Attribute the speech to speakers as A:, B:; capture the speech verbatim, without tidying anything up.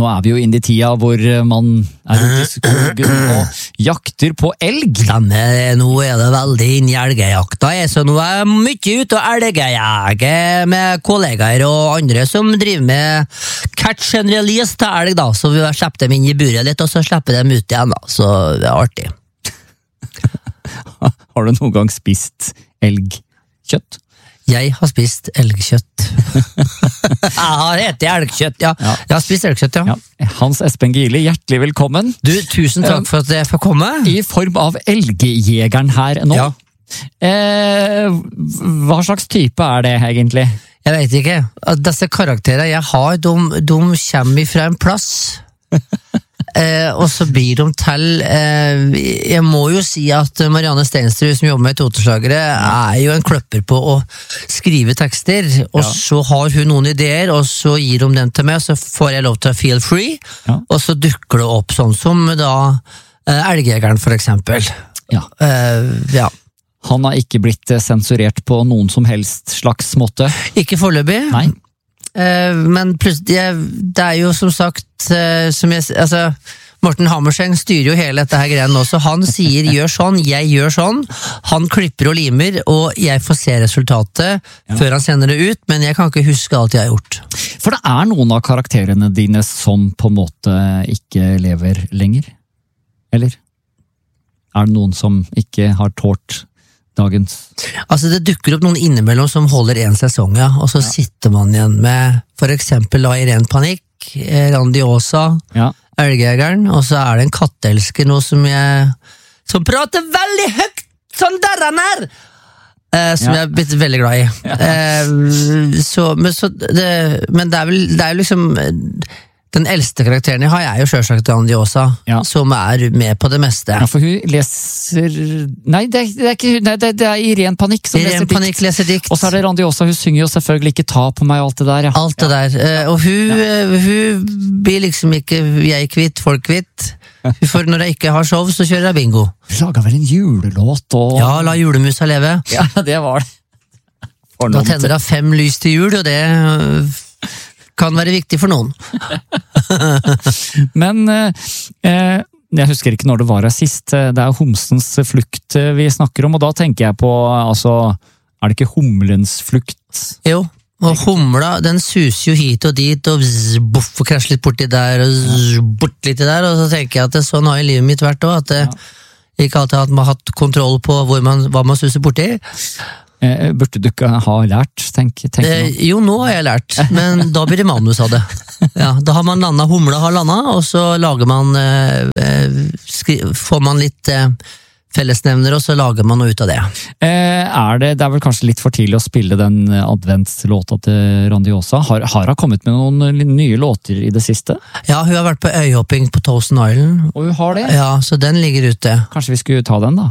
A: nå er vi jo inne i tida hvor man er ute i skogen og jakter på elg.
B: Stemmer, nå er det veldig inn i elgejakta, så nå er jeg mye ute og elgejeger med kollegaer og andre som driver med catch and release til elg da, så vi har sleppet dem inn i buret litt, og så slipper dem ut igjen da, så det er artig.
A: Har du noen gang spist elgkjøtt?
B: Jeg har spist elgkjøtt. Jeg har etter elgkjøtt, ja. ja. Jeg har spist elgkjøtt, ja.
A: ja. Hans Espen Gili, hjertelig velkommen.
B: Du, tusen takk for at jeg får komme.
A: I form av elgjegeren her nå. Ja. Eh, hva slags type er det egentlig?
B: Jeg vet ikke. Disse karakterer jeg har, de, de kommer fra en plass. Eh, og så blir de til eh, jeg må jo si at Marianne Stensrud som jobber med Totoslagere er jo en kløpper på å skrive tekster, og ja. Så har hun noen ideer, og så gir hun dem til meg, så får jeg lov til å feel free, ja. Og så dukker det opp sånn som da eh, Elgjegeren for eksempel.
A: Ja.
B: Eh, ja.
A: Han har ikke blitt sensurert på noen som helst slags måte?
B: Ikke foreløpig.
A: Nei.
B: Uh, men plutselig, det er jo som sagt, uh, som jeg, altså, Morten Hammerseng styrer jo hele dette her greien også, han sier gjør sånn, jeg gjør sånn, han klipper og limer, og jeg får se resultatet ja. Før han sender det ut, men jeg kan ikke huske alt jeg har gjort.
A: For det er noen av karakterene dine som på en måte ikke lever lenger, eller? Er det noen som ikke har tålt dagens?
B: Altså det dukker opp noen innimellom som holder en sesong, ja, og så ja. Sitter man igjen med for eksempel da i ren panikk, Grandiosa,
A: ja.
B: Elgjegeren, og så er det en katteelsker nå som jeg som prater veldig høyt, sånn der han er! Eh, som ja. Jeg er blitt veldig glad i. Ja. Eh, så, men, så det, men det er vel det er jo liksom den eldste karakteren jeg har, jeg er jo selvsagt Grandiosa, ja. Som er med på det meste.
A: Ja, for hun leser... Nei, det er, det er ikke nei, det er i ren panikk som
B: I
A: leser,
B: ren panikk
A: dikt.
B: leser dikt.
A: Og så er det Grandiosa, hun synger jo selvfølgelig ikke ta på meg og alt det der. Ja.
B: Alt det der. Ja. Og hun, ja. Hun blir liksom ikke jeg kvitt, folk kvitt. For når jeg ikke har show, så kjører jeg bingo.
A: Hun lager vel en julelåt og...
B: Ja, la julemusa leve.
A: Ja, det var det.
B: Da tenner jeg fem lys til jul, og det... kan være viktig for noen.
A: Men eh, jeg husker ikke når det var her sist. Det er Homsens flukt vi snakker om, og da tenker jeg på, altså, er det ikke humlens flukt?
B: Jo, og humla, den suser jo hit og dit, og bzz, buff, og krasjer litt borti der, og zzz, bort litt der, og så tenker jeg at det, sånn har i livet mitt vært også, at det, ja. Ikke alltid at man har hatt kontroll på hvor man, hva man suser borti.
A: Eh, burde du ikke ha lært, tenk, tenk
B: eh, Jo, nå har jeg lært, men da blir det manus av det. Ja, da har man landet, humla har landet, og så lager man, eh, skri, får man litt eh, fellesnevner, og så lager man noe ut av det.
A: Eh, er det, det er vel kanskje litt for tidlig å spille den adventslåta til Grandiosa. Har, har hun kommet med noen nye låter i det siste?
B: Ja, hun har vært på øyhopping på Thousand Island.
A: Og hun har det?
B: Ja, så den ligger ute.
A: Kanskje vi skulle ta den da?